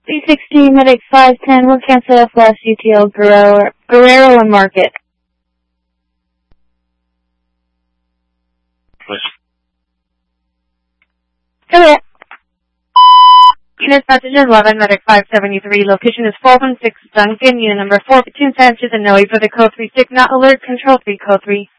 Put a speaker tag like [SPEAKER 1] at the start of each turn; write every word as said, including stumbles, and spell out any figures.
[SPEAKER 1] three sixteen, Medic five ten, we'll cancel F last U T L Guerrero, Guerrero and Market.
[SPEAKER 2] Push.
[SPEAKER 1] Correct.
[SPEAKER 3] Unit Passenger eleven, Medic five seventy-three, location is four one six Duncan, unit number four, between Sanchez and Noe for the code three six, not alert, control three, code three.